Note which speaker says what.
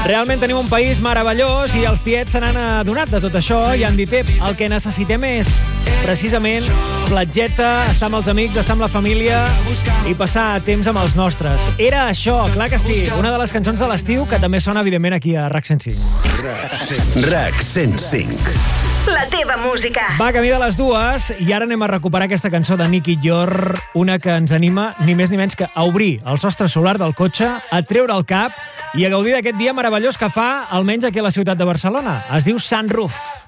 Speaker 1: Realment tenim un país meravellós i els tiets se n'han adonat de tot això i han dit, el que necessitem és precisament platgeta, estar amb els amics, estar amb la família i passar temps amb els nostres. Era això, clar que sí, una de les cançons de l'estiu que també sona evidentment aquí a RAC 105.
Speaker 2: RAC 105.
Speaker 3: La teva música.
Speaker 1: Va, camí de les dues, i ara anem a recuperar aquesta cançó de Nicky Jor, una que ens anima ni més ni menys que a obrir el sostre solar del cotxe, a treure el cap i a gaudir d'aquest dia meravellós que fa, almenys aquí a la ciutat de Barcelona. Es diu Sunroof.